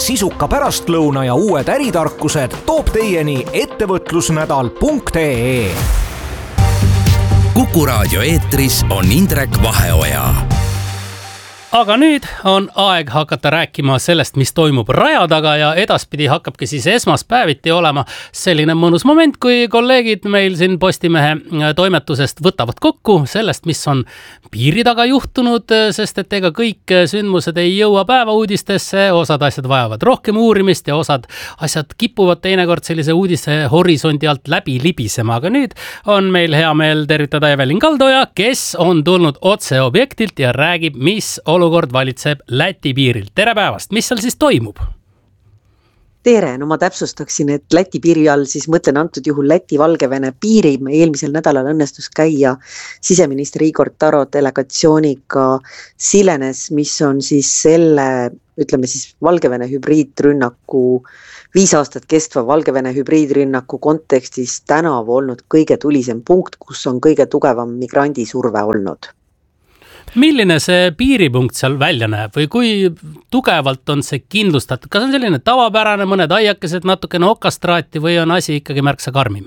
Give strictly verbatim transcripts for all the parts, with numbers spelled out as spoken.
sisuka pärastlõuna ja uued äritarkused toob teieni ettevõtlusnädal punkt ee. Kuku raadio eetris on Indrek Vaheoja. Aga nüüd on aeg hakata rääkima sellest, mis toimub raja taga ja edaspidi hakkabki siis esmaspäeviti olema selline mõnus moment, kui kolleegid meil siin Postimehe toimetusest võtavad kokku sellest, mis on piiri taga juhtunud, sest et ega kõik sündmused ei jõua päevauudistesse, osad asjad vajavad rohkem uurimist ja osad asjad kipuvad teinekord sellise uudise horisondi alt läbi libisema. Aga nüüd on meil hea meel tervitada Evelin Kaldoja, kes on tulnud otse objektilt ja räägib, mis olu olukord valitseb Läti piiril. Tere päevast, mis seal siis toimub? Tere, no ma täpsustaksin, et Läti piiri all siis mõtlen antud juhul Läti-Valgevene piiri. Eelmisel nädalal õnnestus käia siseminister Igor Taro delegatsiooniga Silenes, mis on siis selle, ütleme siis Valgevene hübriidrünnaku, viis aastat kestva Valgevene hübriidrünnaku kontekstis tänavu olnud kõige tulisem punkt, kus on kõige tugevam migrandisurve olnud. Milline see piiripunkt seal välja näeb või kui tugevalt on see kindlustatud? Kas on selline tavapärane, mõned aiakesed, natukene okastraati või on asi ikkagi märksa karmim?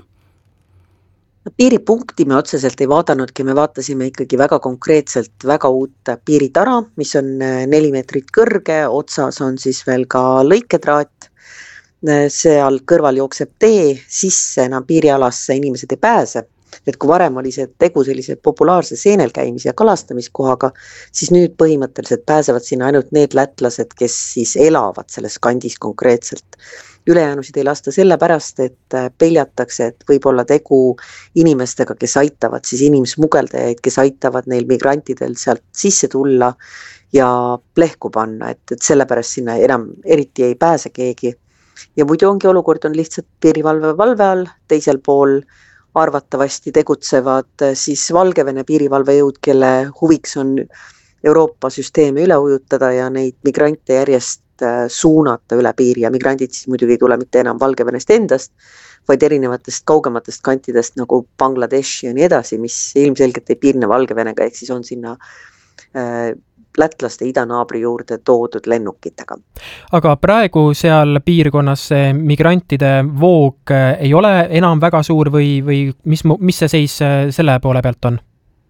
Piiripunkti me otseselt ei vaadanudki, me vaatasime ikkagi väga konkreetselt väga uut piiritara, mis on neli meetrit kõrge, otsas on siis veel ka lõiketraat, seal kõrval jookseb tee, sisse enam piirialasse inimesed ei pääse. Et kui varem oli see tegu sellise populaarse seenel käimise ja kalastamiskohaga, siis nüüd põhimõtteliselt pääsevad sinna ainult need lätlased, kes siis elavad selles kandis konkreetselt. Ülejäänusid ei lasta sellepärast, et peljatakse, et võib olla tegu inimestega, kes aitavad siis inimsmugeldajaid, kes aitavad neil migrantidel sealt sisse tulla ja plehku panna, et, et sellepärast sinna enam eriti ei pääse keegi. Ja muidu ongi olukord on lihtsalt piirivalve valve all, teisel pool arvatavasti tegutsevad siis Valgevene piirivalvejõud, kelle huviks on Euroopa süsteeme üle ujutada ja neid migrante järjest suunata üle piiri ja migrandid siis muidugi ei tule mitte enam Valgevenest endast, vaid erinevatest kaugematest kantidest nagu Bangladeshi ja nii edasi, mis ilmselgelt ei piirne Valgevenega, ehk siis on sinna äh, lätlaste idanaabri juurde toodud lennukitega. Aga praegu seal piirkonnas migrantide voog ei ole enam väga suur või, või mis, mis see seis selle poole pealt on?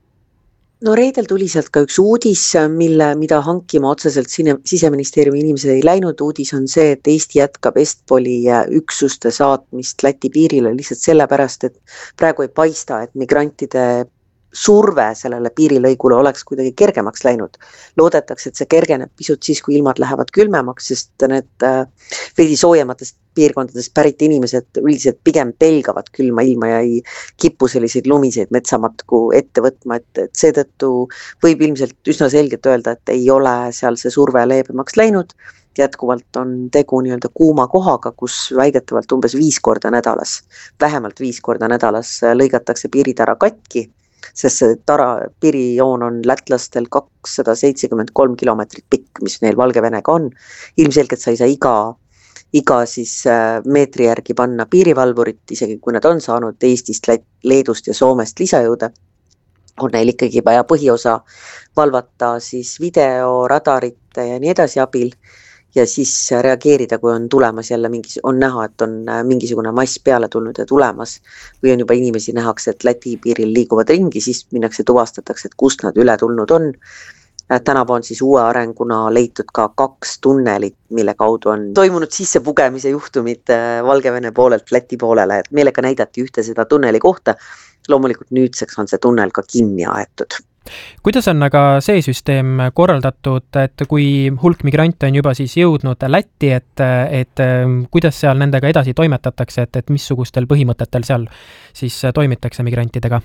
No reedel tuli sealt ka üks uudis, mille, mida hankima otseselt siseministeeriumi inimesed ei läinud. Uudis on see, et Eesti jätkab Estpoli üksuste saatmist Läti piirile lihtsalt sellepärast, et praegu ei paista, et migrantide surve sellele piirilõigule oleks kuidagi kergemaks läinud. Loodetakse, et see kergeneb pisut siis, kui ilmad lähevad külmemaks, sest need veidi soojematest piirkondadest pärit inimesed üldiselt pigem pelgavad külma ilma ja ei kipu selliseid lumiseid metsamatku ette võtma, et, et seetõttu võib ilmselt üsna selgelt öelda, et ei ole seal see surve leebemaks läinud. Jätkuvalt on tegu nii-öelda kuuma kohaga, kus väidetavalt umbes viis korda nädalas, vähemalt viis korda nädalas lõigatakse piiritara katki, sest see tara, piirijoon on lätlastel kakssada seitsekümmend kolm kilomeetrit pikk, mis neil Valgevenega on. Ilmselgelt sa ei saa iga, iga siis meetri järgi panna piirivalvurit, isegi kui nad on saanud Eestist, Leedust ja Soomest lisajõude, on neil ikkagi vaja põhiosa valvata siis video, radarite ja nii edasi abil ja siis reageerida, kui on tulemas jälle mingi, on näha, et on mingisugune mass peale tulnud ja tulemas või on juba inimesi nähakse, et Läti piiril liiguvad ringi, siis minnakse tuvastatakse, et kust nad üle tulnud on. Tänavu on siis uue arenguna leitud ka kaks tunnelit, mille kaudu on toimunud sissepugemise juhtumid Valgevene poolelt Läti poolele, et meelega näidati ühte seda tunneli kohta. Loomulikult nüüdseks on see tunnel ka kinni aetud. Kuidas on aga see süsteem korraldatud, et kui hulk migrante on juba siis jõudnud Lätti, et, et kuidas seal nendega edasi toimetatakse, et, et missugustel põhimõtetel seal siis toimitakse migrantidega?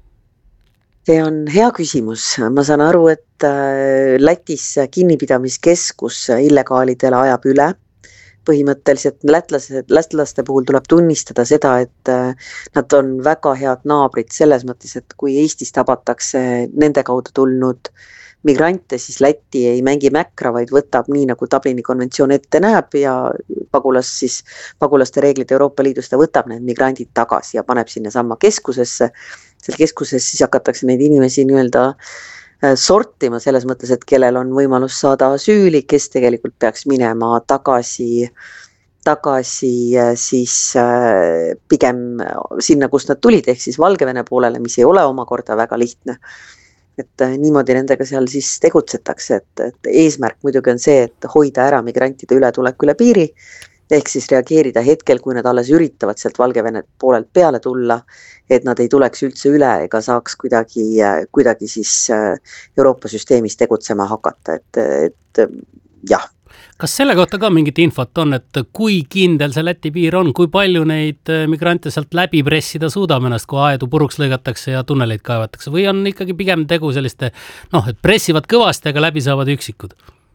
See on hea küsimus. Ma saan aru, et Lätis kinnipidamiskeskus illegaalidele ajab üle. Põhimõtteliselt lätlased, lätlaste puhul tuleb tunnistada seda, et nad on väga head naabrid selles mõttes, et kui Eestis tabatakse nende kaudu tulnud migrante, siis Läti ei mängi mäkra, vaid võtab nii, nagu Dublini konventsioon ette näeb ja pagulas siis, pagulaste reeglid Euroopa Liidus, ta võtab need migrandid tagasi ja paneb sinna samma keskusesse. Seal keskuses siis hakatakse neid inimesi nii-öelda sortima selles mõttes, et kellel on võimalus saada asüüli, kes tegelikult peaks minema tagasi tagasi siis pigem sinna, kust nad tulid, ehk siis Valgevene poolele, mis ei ole omakorda väga lihtne. Et niimoodi nendega seal siis tegutsetakse, et, et eesmärk muidugi on see, et hoida ära migrantide ületulek üle piiri, ehk siis reageerida hetkel, kui nad alles üritavad sealt Valgevene poolelt peale tulla, et nad ei tuleks üldse üle ega saaks kuidagi, kuidagi siis Euroopa süsteemis tegutsema hakata, et, et jah. Kas selle kohta ka mingit infot on, et kui kindel see Läti piir on, kui palju neid migrante sealt läbi pressida suudame ennast, kui aedu puruks lõigatakse ja tunneleid kaevatakse, või on ikkagi pigem tegu selliste, noh, et pressivad kõvasti, aga läbi saavad üksikud?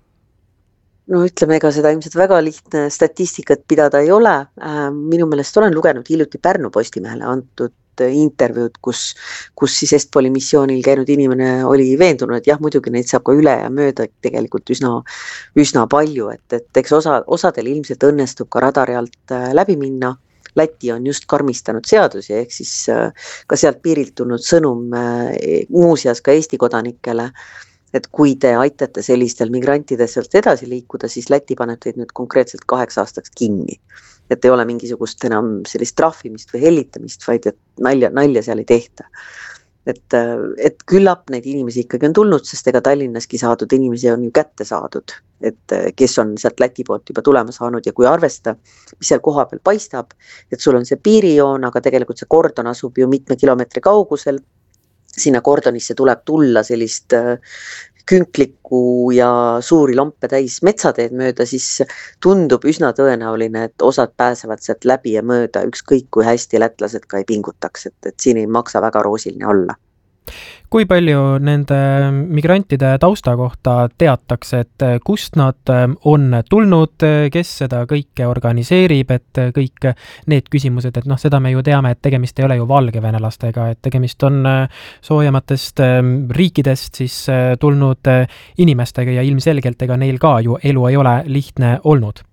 No ütleme, ega seda ilmselt väga lihtne statistikat pidada ei ole. Minu meelest olen lugenud hiljuti Pärnu Postimehele antud intervjuud, kus, kus siis Estpoli missioonil käinud inimene oli veendunud, et jah, muidugi neid saab ka üle ja mööda tegelikult üsna, üsna palju, et, et eks osa, osadel ilmselt õnnestub ka radari alt läbi minna. Läti on just karmistanud seadusi, ehk siis ka sealt piirilt tulnud sõnum muuseas ka Eesti kodanikele, et kui te aitate sellistel migrantidel sealt edasi liikuda, siis Läti paneb teid nüüd konkreetselt kaheks aastaks kinni. Et ei ole mingisugust enam sellist trahvimist või hellitamist, vaid et nalja, nalja seal ei tehta. Et, et küllap neid inimesi ikkagi on tulnud, sest ega Tallinnaski saadud inimesi on ju kätte saadud, et kes on sealt Läti poolt juba tulema saanud ja kui arvesta, mis seal koha peal paistab, et sul on see piirijoon, aga tegelikult see kordon asub ju mitme kilomeetri kaugusel, sinna kordonisse tuleb tulla sellist künklikku ja suuri lampe täis metsateed mööda, siis tundub üsna tõenäoline, et osad pääsevad sealt läbi ja mööda, ükskõik kui hästi lätlased ka ei pingutaks, et, et siin ei maksa väga roosiline olla. Kui palju nende migrantide tausta kohta teatakse, et kust nad on tulnud, kes seda kõike organiseerib, et kõik need küsimused, et noh, seda me ju teame, et tegemist ei ole ju valgevenelastega, et tegemist on soojematest riikidest siis tulnud inimestega ja ilmselgelt ega neil ka ju elu ei ole lihtne olnud.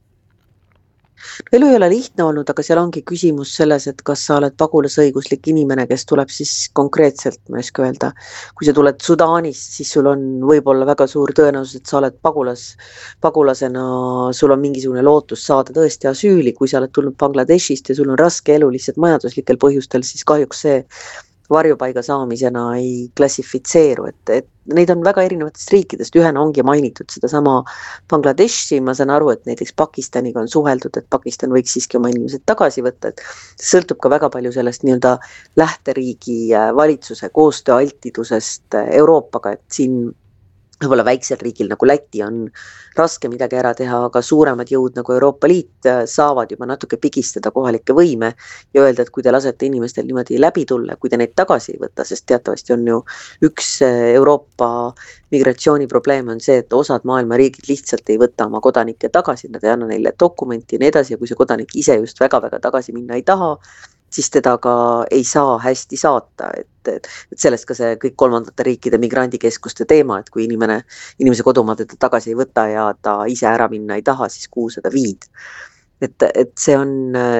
Elu ei ole lihtne olnud, aga seal ongi küsimus selles, et kas sa oled pagulasõiguslik inimene, kes tuleb siis konkreetselt, ma ei oska öelda, kui sa tuled Sudaanist, siis sul on võib-olla väga suur tõenäosus, et sa oled pagulas, pagulasena, sul on mingisugune lootus saada tõesti asüüli, kui sa oled tulnud Bangladeshist ja sul on raske elu lihtsalt majanduslikel põhjustel, siis kahjuks see varjupaiga saamisena ei klassifitseeru, et, et neid on väga erinevatest riikidest, ühena ongi mainitud seda sama Bangladeshi, ma saan aru, et näiteks Pakistaniga on suheldud, et Pakistan võiks siiski oma inimesed tagasi võtta, et sõltub ka väga palju sellest nii-öelda lähteriigi valitsuse koostööaltidusest Euroopaga, et siin võib-olla väiksel riigil nagu Läti on raske midagi ära teha, aga suuremad jõud nagu Euroopa Liit saavad juba natuke pigistada kohalikke võime ja öelda, et kui te lasete inimestel niimoodi läbi tulla, kui te neid tagasi ei võta, sest teatavasti on ju üks Euroopa migratsiooniprobleem on see, et osad maailma riigid lihtsalt ei võta oma kodanikke tagasi, nad ei anna neile dokumenti ja nii edasi ja kui see kodanik ise just väga-väga tagasi minna ei taha, siis teda ka ei saa hästi saata, et, et, et sellest ka see kõik kolmandate riikide migrandikeskuste teema, et kui inimene, inimese kodumaad teda tagasi ei võta ja ta ise ära minna ei taha, siis kuhu seda viid. Et, et see on,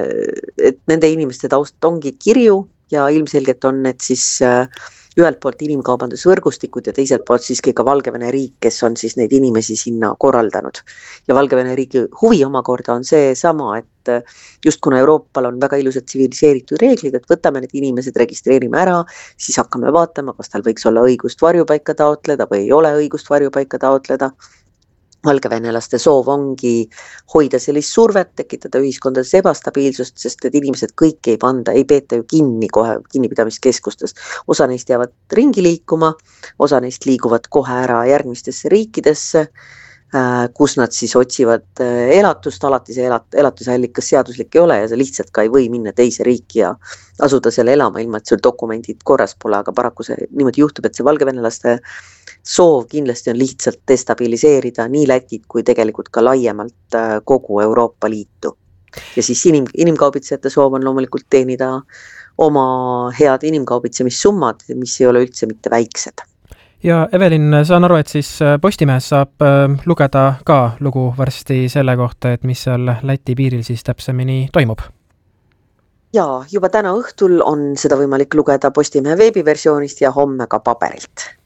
et nende inimeste taust ongi kirju ja ilmselgelt on need siis ühelt poolt inimkaubandusvõrgustikud ja teiselt poolt siiski ka Valgevene riik, kes on siis neid inimesi sinna korraldanud. Ja Valgevene riigi huvi omakorda on see sama, et just kuna Euroopal on väga ilusad tsiviliseeritud reeglid, et võtame need inimesed, registreerime ära, siis hakkame vaatama, kas tal võiks olla õigust varjupaika taotleda või ei ole õigust varjupaika taotleda. Valgevenelaste soov ongi hoida sellist survet, tekitada ühiskondades ebastabiilsust, sest et inimesed kõik ei panda, ei peeta ju kinni kohe kinnipidamiskeskustes. Osa neist jäävad ringi liikuma, osa neist liiguvad kohe ära järgmistesse riikidesse, kus nad siis otsivad elatust, alati see elat, elatusallikas seaduslik ei ole ja sa lihtsalt ka ei või minna teise riiki ja asuda selle elama, ilma et sul dokumendid korras pole, aga paraku see niimoodi juhtub, et see valgevenelaste soov kindlasti on lihtsalt destabiliseerida nii Lätit kui tegelikult ka laiemalt kogu Euroopa Liitu. Ja siis inim, inimkaubitsejate soov on loomulikult teenida oma head inimkaubitsemissummad, mis ei ole üldse mitte väiksed. Ja Evelin, saan aru, et siis Postimehes saab lugeda ka lugu varsti selle kohta, et mis seal Läti piiril siis täpsemini toimub. Jaa, juba täna õhtul on seda võimalik lugeda Postimehe veebiversioonist ja homme ka paberilt.